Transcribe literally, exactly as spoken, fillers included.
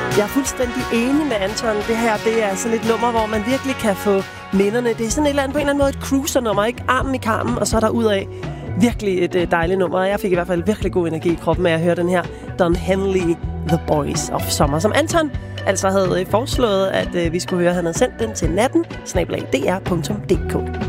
Jeg er fuldstændig enig med Anton. Det her, det er sådan et nummer, hvor man virkelig kan få minderne. Det er sådan et eller andet, på en eller anden måde et cruiser-nummer, ikke? Armen i karmen, og så er der ud af virkelig et øh, dejligt nummer. Jeg fik i hvert fald virkelig god energi i kroppen af at høre den her Don Henley, The Boys of Summer, som Anton altså havde øh, foreslået, at øh, vi skulle høre. Han havde sendt den til natten, snabel-a d r punktum d k.